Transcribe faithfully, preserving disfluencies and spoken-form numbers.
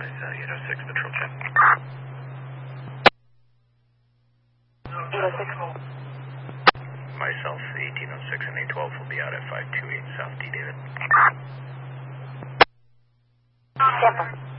eight oh six patrol check. eight oh six. Myself, eighteen oh six and eight twelve will be out at five two eight South D, David. Tampa.